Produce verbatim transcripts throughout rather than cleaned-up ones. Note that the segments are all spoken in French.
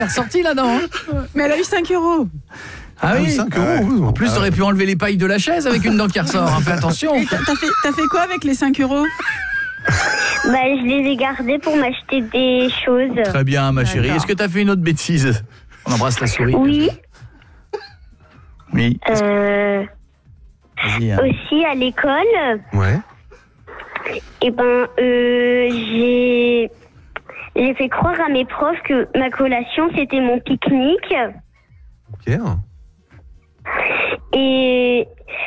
est ressortie là-dedans. Hein. Mais elle a eu cinq euros. Ah oui, cinq euros. Ouais. En plus, ah, t'aurais pu enlever les pailles de la chaise avec une dent qui ressort. Hein. Fais attention. Et t'as, t'as, fait, t'as fait quoi avec les cinq euros? Bah, je les ai gardés pour m'acheter des choses. Très bien, ma chérie. Est-ce que t'as fait une autre bêtise? On embrasse la souris. Oui. Oui. Euh... Vas-y. Hein. Aussi, à l'école. Ouais. Eh ben, euh, j'ai... J'ai fait croire à mes profs que ma collation, c'était mon pique-nique. Ok. Et...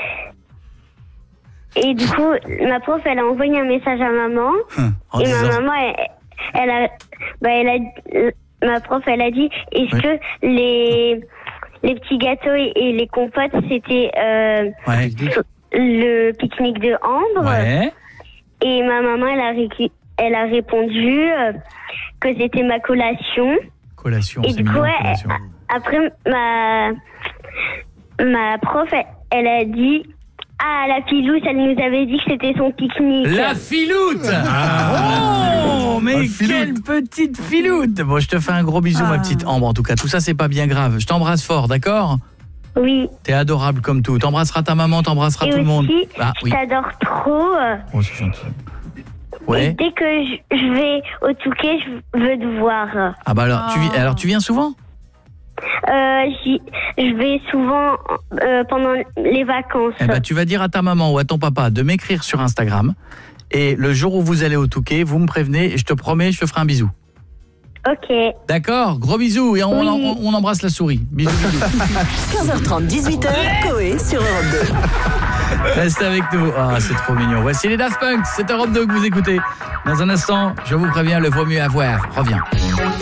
Et du coup, ma prof, elle a envoyé un message à maman. Hum, et disant... ma maman, elle, elle a... Bah, elle a... Ma prof, elle a dit, est-ce oui. que les... Les petits gâteaux et, et les compotes, c'était euh, ouais. le pique-nique de Ambre. Ouais. Et ma maman, elle a, ré- elle a répondu euh, que c'était ma collation. Collation, et c'est du mignon, coup, collation. Elle, après, ma, ma prof, elle, elle a dit... Ah, la filoute, elle nous avait dit que c'était son pique-nique. La filoute ah. Oh, mais quelle petite filoute. Bon, je te fais un gros bisou, ah. ma petite Ambre. En tout cas, tout ça, c'est pas bien grave. Je t'embrasse fort, d'accord? Oui. T'es adorable comme tout. T'embrasseras ta maman, t'embrasseras et tout aussi, le monde. Ah, oui. Je t'adore trop. Oh, c'est gentil. Ouais. Et dès que je, je vais au Touquet, je veux te voir. Ah bah alors, oh. tu, alors tu viens souvent? Euh, j'y, je vais souvent euh, pendant les vacances. Eh ben, tu vas dire à ta maman ou à ton papa de m'écrire sur Instagram. Et le jour où vous allez au Touquet, vous me prévenez et je te promets, je te ferai un bisou. Ok. D'accord, gros bisous et on, oui. on, on embrasse la souris. Bisous, bisous. quinze heures trente, dix-huit heures, Coé sur Europe deux. Restez avec nous. Ah, c'est trop mignon. Voici les Daft Punk, c'est Europe deux que vous écoutez. Dans un instant, je vous préviens, le vaut mieux avoir. Reviens.